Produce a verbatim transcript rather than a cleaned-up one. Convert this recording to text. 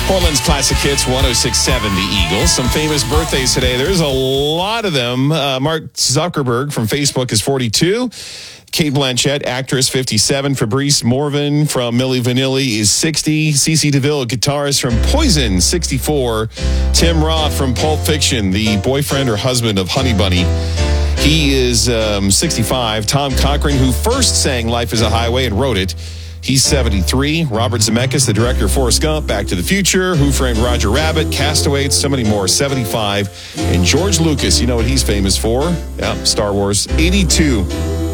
Portland's Classic Hits, one oh six point seven, the Eagles. Some famous birthdays today. There's a lot of them. Uh, Mark Zuckerberg from Facebook is forty-two. Kate Blanchett, actress, fifty-seven. Fabrice Morvan from Milli Vanilli is sixty. CeCe DeVille, guitarist from Poison, sixty-four. Tim Roth from Pulp Fiction, the boyfriend or husband of Honey Bunny. He is um, sixty-five. Tom Cochrane, who first sang Life is a Highway and wrote it, he's seventy-three. Robert Zemeckis, the director of Forrest Gump, Back to the Future, Who Framed Roger Rabbit, Castaway, so many more, seventy-five. And George Lucas, you know what he's famous for? Yeah, Star Wars, eighty-two.